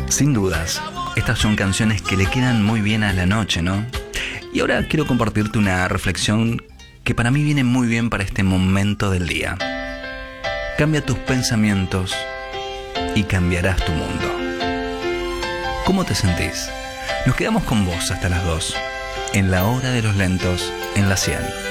Sin dudas, estas son canciones que le quedan muy bien a la noche, ¿no? Y ahora quiero compartirte una reflexión que para mí viene muy bien para este momento del día. Cambia tus pensamientos y cambiarás tu mundo. ¿Cómo te sentís? Nos quedamos con vos hasta las 2, en la hora de los lentos, en la 100.